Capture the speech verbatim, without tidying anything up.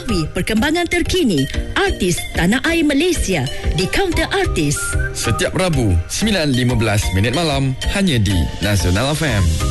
Mengetahui perkembangan terkini artis tanah air Malaysia di Counter Artis. Setiap Rabu sembilan lima belas minit malam hanya di Nasional F M.